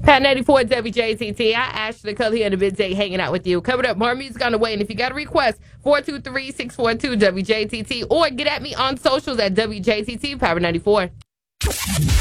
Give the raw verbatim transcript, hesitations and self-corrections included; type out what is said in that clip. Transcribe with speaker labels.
Speaker 1: Pat ninety-four W J T T. I Ashley Nicole here in the midday hanging out with you. Coming up, more music on the way. And if you got a request, four two three, six four two, W J T T or get at me on socials at W J T T Power ninety-four.